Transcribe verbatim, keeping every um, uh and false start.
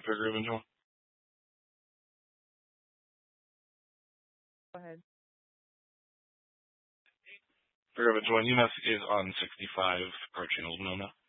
figure eventually? Go ahead. Figure eventually. U M S is on sixty-five per channel, no, no.